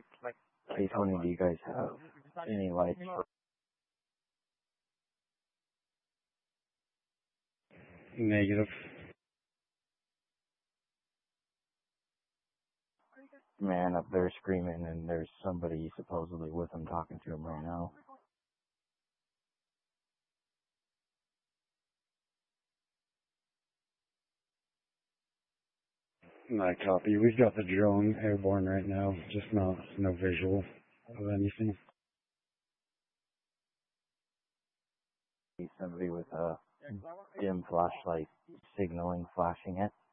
Hey Tony, do you guys have any lights for... Negative. Man up there screaming and there's somebody supposedly with him talking to him right now. I copy. We've got the drone airborne right now, just no visual of anything. Somebody with a dim flashlight signaling, flashing it.